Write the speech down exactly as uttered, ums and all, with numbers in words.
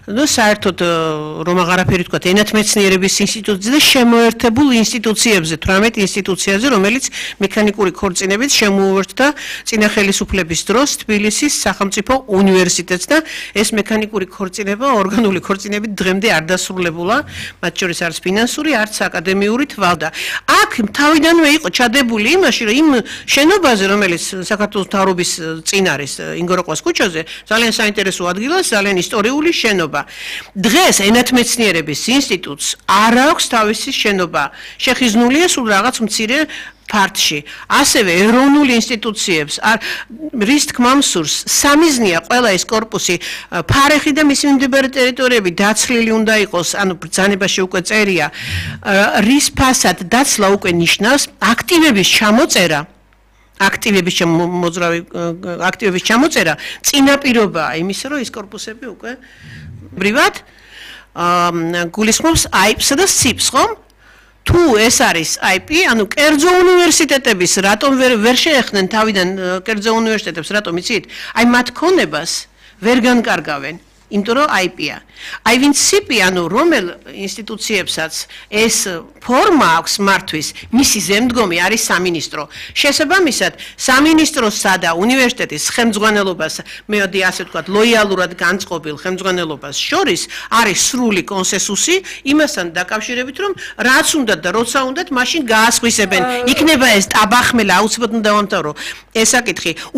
ну საერთოდ რომ აღარაფერი თქვა ენათმეცნიერების ინსტიტუტზე და შემოერთებულ ინსტიტუციებზე თვრამეტ ინსტიტუციაზე რომელიც მექანიკური ქორწინებით შემოუერთდა წინა ხელისუფლების დროს თბილისის სახელმწიფო უნივერსიტეტს და ეს მექანიკური ქორწინება ორგანული ქორწინებით დღემდე არ დასრულებულა მათ შორის არის ფინანსური არც აკადემიური თვალდა აქ თავიდანვე იყო ჩადებული იმაში რომ იმ შენობაზე რომელიც საქართველოს მთავრობის წინ არის ინგოროყვას ქუჩაზე ძალიან საინტერესო ადგილია ძალიან ისტორიული შენობა დღეს ენათმეცნიერების ინსტიტუტს არ აქვს თავისი შენობა შეხიზნულია სულ რაღაც მცირე ფარტში ასევე ეროვნულ ინსტიტუციებს რის თქმამ სურს სამიზნეა ყველა ეს корпуსი ფარეხი და მისი მიმდებარე ტერიტორიები დაცლილი უნდა იყოს ანუ ბრძანებაში უკვე წერია რის ფასად დაცლა უკვე ნიშნავს აქტივების ჩამოწერა აქტივების მოძრავი აქტივების ჩამოწერა წინაპირობაა იმისა რომ ეს корпуსები უკვე ბრივად გულისხმობს აიპსა და სიპს ხომ თუ ეს არის აიპი ანუ კერძო უნივერსიტეტების რატომ ვერ შეეხნენ თავიდან კერძო უნივერსიტეტებს რატომ იცით აი მათ ქონებას ვერ განკარგავენ იმიტომ რომ აიპია აი ვინც სიპი ანუ რომელ ინსტიტუციებსაც ეს ფორმა აქვს მართვის მისი ზემდგომი არის სამინისტრო შესაბამისად სამინისტროსა და უნივერსიტეტის ხელმძღვანელობას მეოდი ასე ვთქვათ ლოიალურად განწყობილ ხელმძღვანელობას შორის არის სრული კონსენსუსი იმასთან დაკავშირებით რომ რაც უნდა და როცა უნდათ მაშინ გაასხვისებენ იქნება ეს ტაბახმელა აუცილებლად უნდა დავამთავრო ეს საკითხი